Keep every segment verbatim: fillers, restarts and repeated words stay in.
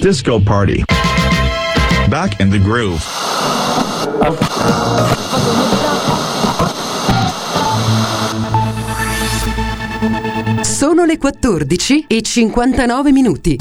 Disco Party. Back in the groove. Sono le quattordici e cinquantanove minuti.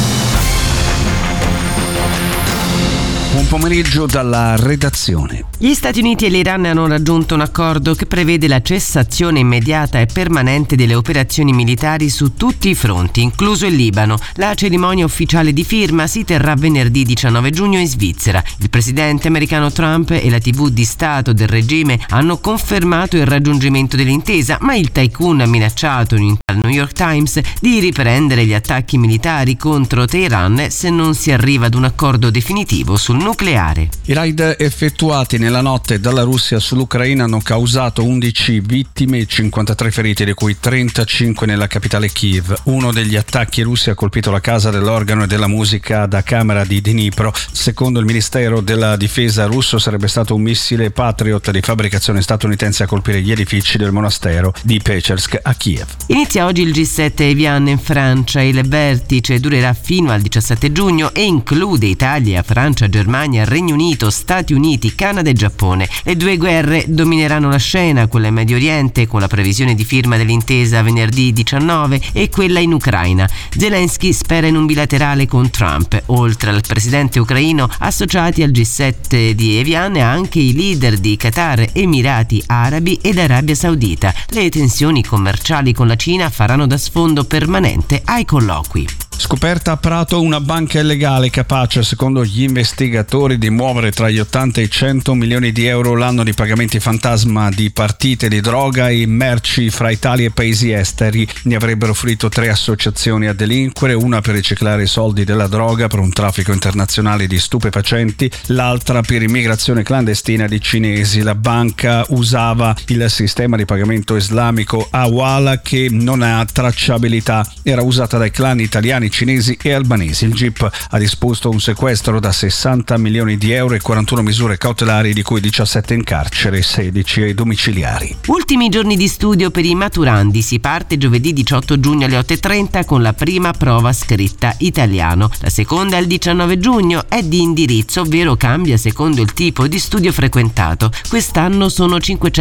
Buon pomeriggio dalla redazione. Gli Stati Uniti e l'Iran hanno raggiunto un accordo che prevede la cessazione immediata e permanente delle operazioni militari su tutti i fronti, incluso il Libano. La cerimonia ufficiale di firma si terrà venerdì diciannove giugno in Svizzera. Il presidente americano Trump e la tivù di Stato del regime hanno confermato il raggiungimento dell'intesa, ma il tycoon ha minacciato in al New York Times di riprendere gli attacchi militari contro Teheran se non si arriva ad un accordo definitivo sul nucleare. I raid effettuati nella notte dalla Russia sull'Ucraina hanno causato undici vittime e cinquantatré feriti, di cui trentacinque nella capitale Kiev. Uno degli attacchi russi ha colpito la casa dell'organo e della musica da camera di Dnipro. Secondo il Ministero della Difesa russo sarebbe stato un missile Patriot di fabbricazione statunitense a colpire gli edifici del monastero di Pechersk a Kiev. Inizia oggi il G sette Evian in Francia. Il vertice durerà fino al diciassette giugno e include Italia, Francia, Germania, Regno Unito, Stati Uniti, Canada e Giappone. Le due guerre domineranno la scena, quella in Medio Oriente con la previsione di firma dell'intesa venerdì diciannove e quella in Ucraina. Zelensky spera in un bilaterale con Trump. Oltre al presidente ucraino, associati al G sette di Evian anche i leader di Qatar, Emirati Arabi ed Arabia Saudita. Le tensioni commerciali con la Cina faranno da sfondo permanente ai colloqui. Scoperta a Prato una banca illegale capace, secondo gli investigatori, di muovere tra gli ottanta e i cento milioni di euro l'anno di pagamenti fantasma di partite di droga e merci fra Italia e paesi esteri. Ne avrebbero fruito tre associazioni a delinquere, una per riciclare i soldi della droga per un traffico internazionale di stupefacenti, l'altra per immigrazione clandestina di cinesi. La banca usava il sistema di pagamento islamico Awala, che non ha tracciabilità. Era usata dai clan italiani, cinesi e albanesi. Il G I P ha disposto un sequestro da sessanta milioni di euro e quarantuno misure cautelari, di cui diciassette in carcere e sedici ai domiciliari. Ultimi giorni di studio per i maturandi. Si parte giovedì diciotto giugno alle otto e trenta con la prima prova scritta italiano. La seconda il diciannove giugno è di indirizzo, ovvero cambia secondo il tipo di studio frequentato. Quest'anno sono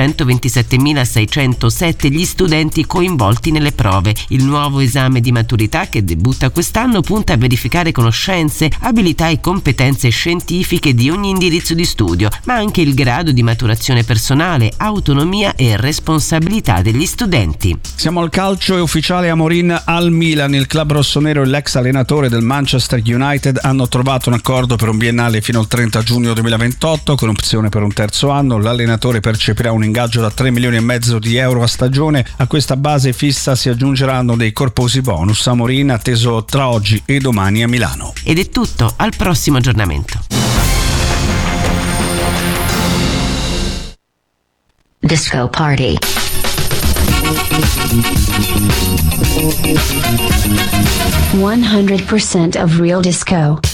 cinquecentoventisettemilaseicentosette gli studenti coinvolti nelle prove. Il nuovo esame di maturità, che debutta quest'anno, punta a verificare conoscenze, abilità e competenze scientifiche di ogni indirizzo di studio, ma anche il grado di maturazione personale, autonomia e responsabilità degli studenti. Siamo al calcio. È ufficiale: Amorim al Milan. Il club rossonero e l'ex allenatore del Manchester United hanno trovato un accordo per un biennale fino al trenta giugno duemilaventotto, con opzione per un terzo anno. L'allenatore percepirà un ingaggio da tre milioni e mezzo di euro a stagione. A questa base fissa si aggiungeranno dei corposi bonus. Amorim atteso tra oggi e domani a Milano. Ed è tutto, al prossimo aggiornamento. Disco Party. one hundred percent of real disco.